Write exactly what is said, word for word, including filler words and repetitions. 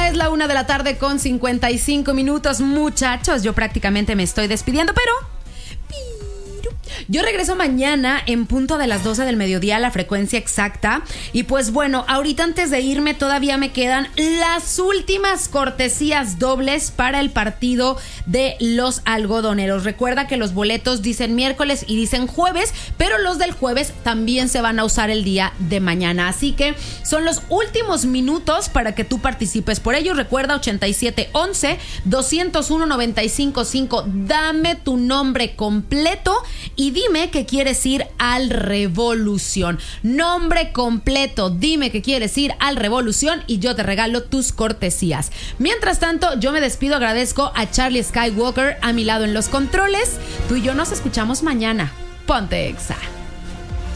Ya es la una de la tarde con cincuenta y cinco minutos. Muchachos, yo prácticamente me estoy despidiendo, pero... Yo regreso mañana en punto de las doce del mediodía a la frecuencia exacta. Y pues bueno, ahorita antes de irme todavía me quedan las últimas cortesías dobles para el partido de los algodoneros. Recuerda que los boletos dicen miércoles y dicen jueves, pero los del jueves también se van a usar el día de mañana. Así que son los últimos minutos para que tú participes por ello. Recuerda ochenta y siete once, doscientos uno, noventa y cinco cinco. Dame tu nombre completo y dime que quieres ir al Revolución. Nombre completo, dime que quieres ir al Revolución y yo te regalo tus cortesías. Mientras tanto, yo me despido, agradezco a Charlie Skywalker a mi lado en los controles. Tú y yo nos escuchamos mañana. Ponte Exa.